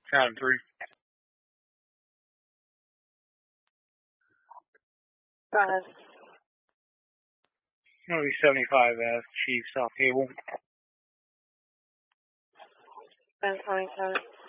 Count 3. Go ahead. Movie 75 as Chief South Cable. 1027.